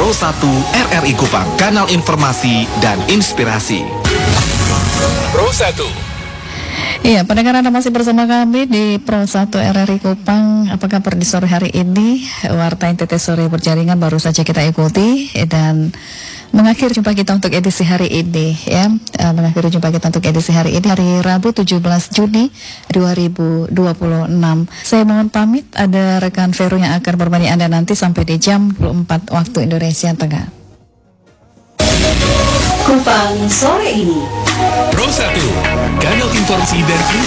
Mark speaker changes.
Speaker 1: Pro 1 RRI Kupang, kanal informasi dan inspirasi. Pro 1.
Speaker 2: Iya, pendengar Anda masih bersama kami di Pro 1 RRI Kupang. Apa kabar di sore hari ini? Warta NTT Sore Berjaringan baru saja kita ikuti dan mengakhiri jumpa kita untuk edisi hari ini ya. Mengakhiri jumpa kita untuk edisi hari ini hari Rabu 17 Juni 2026. Saya mohon pamit, ada rekan Vero yang akan bermani Anda nanti sampai di jam 24 waktu Indonesia Tengah.
Speaker 3: Kupang sore ini.
Speaker 1: Pro 1, kanal informasi dan